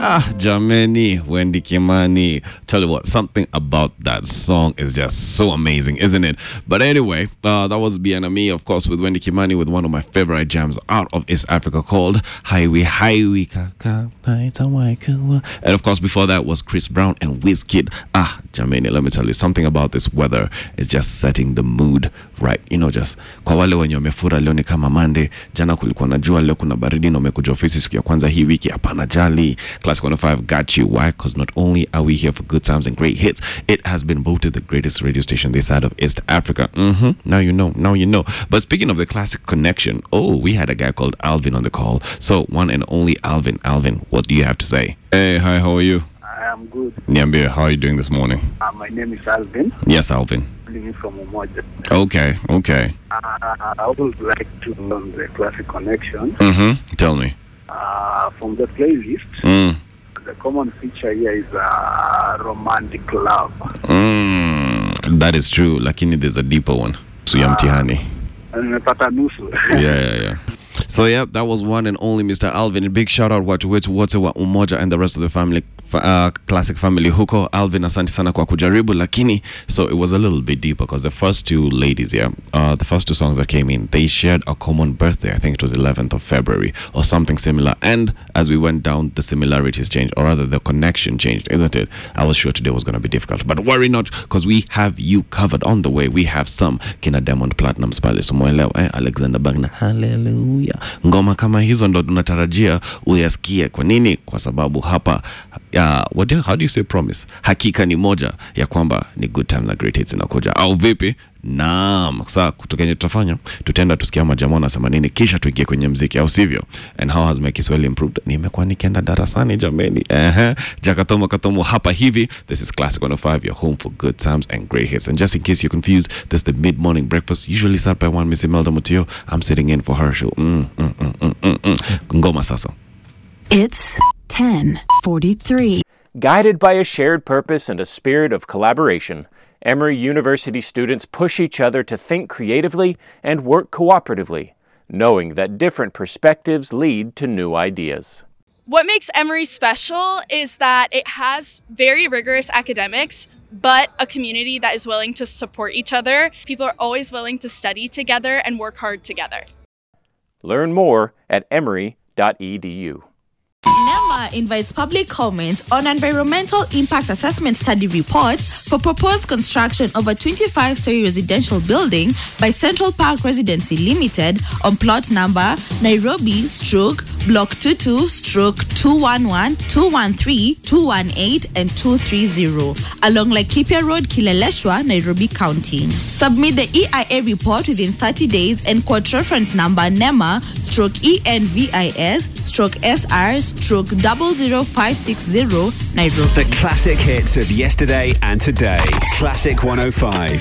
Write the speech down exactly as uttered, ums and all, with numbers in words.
Ah, Jameni, Wendy Kimani. Tell you what, something about that song is just so amazing, isn't it? But anyway, uh, that was Bien Me, of course, with Wendy Kimani, with one of my favorite jams out of East Africa called Highway Highway. And of course, before that was Chris Brown and Wizkid. Ah, Jameni, let me tell you, something about this weather is just setting the mood right. You know, just kwa wale wenye wamefura leo ni kama Monday, jana kulikuwa na jua, leo kuna baridi na umekuja ofisi siku ya kwanza hii wiki, hapana jali. Classic one oh five got you. Why? Because not only are we here for good times and great hits, it has been voted the greatest radio station this side of East Africa. Mm-hmm. Now you know. Now you know. But speaking of the classic connection, oh, we had a guy called Alvin on the call. So one and only Alvin. Alvin, what do you have to say? Hey, hi, how are you? I am good. Niambie, how are you doing this morning? Uh, my name is Alvin. Yes, Alvin. Living from Umoja. Okay, okay. Uh, I would like to learn the classic connection. Mm-hmm. Tell me. Uh, from the playlist, Mm. the common feature here is uh, romantic love. Mm. That is true. Lakini there's a deeper one. Suya mtihani. Nimepata nusu. Yeah, yeah, yeah. So yeah, that was one and only Mister Alvin. A big shout out watu wetu wote wa Umoja and the rest of the family, uh, classic family huko. Alvin, asante sana kwa kujaribu, lakini so it was a little bit deeper because the first two ladies, yeah, uh, the first two songs that came in, they shared a common birthday. I think it was eleventh of February or something similar. And as we went down, the similarities changed, or rather the connection changed, isn't it? I was sure today was going to be difficult, but worry not, because we have you covered on the way. We have some kina Diamond Platnumz pale, sumuelewa, eh? Alexander Bagna, hallelujah. Ngoma kama hizo ndo tunatarajia uyasikie. Kwa nini? Kwa sababu hapa uh, what do, how do you say promise? Hakika ni moja ya kwamba ni good time na great hits inakuja. Au vipi? Naam. Sasa kutokenye tutafanya, tutenda tusikia majamaa wanasema nini, kisha tuingie kwenye muziki, au sivyo? And how has my Kiswahili improved? Nimekuwa nikienda darasani jameni. Eh, Jakatomo katomo hapa hivi. This is Classic one oh five, your home for good times and great hits. And just in case you're confused, this is the mid-morning breakfast, usually served by one Miss Imelda Mutio. I'm sitting in for her show. Mm, mm, mm, mm, mm, mm. Ngoma sasa. It's ten forty-three. Guided by a shared purpose and a spirit of collaboration, Emory University students push each other to think creatively and work cooperatively, knowing that different perspectives lead to new ideas. What makes Emory special is that it has very rigorous academics, but a community that is willing to support each other. People are always willing to study together and work hard together. Learn more at emory dot e d u. NEMA invites public comments on Environmental Impact Assessment Study Report for proposed construction of a twenty-five story residential building by Central Park Residency Limited on plot number Nairobi stroke block twenty-two stroke two eleven, two thirteen, two eighteen and two thirty along Laikipia Road, Kileleshwa, Nairobi County. Submit the E I A report within thirty days and quote reference number NEMA stroke E N V I S stroke S R stroke zero zero five six zero Nairobi. The classic hits of yesterday and today. Classic one oh five.